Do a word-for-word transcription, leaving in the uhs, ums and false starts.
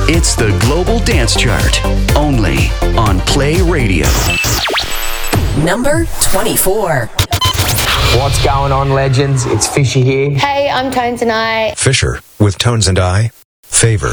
It's the Global Dance Chart, only on Play Radio. Number twenty-four. What's going on, legends? It's Fisher here. Hey, I'm Tones and I. Fisher with Tones and I. Favor.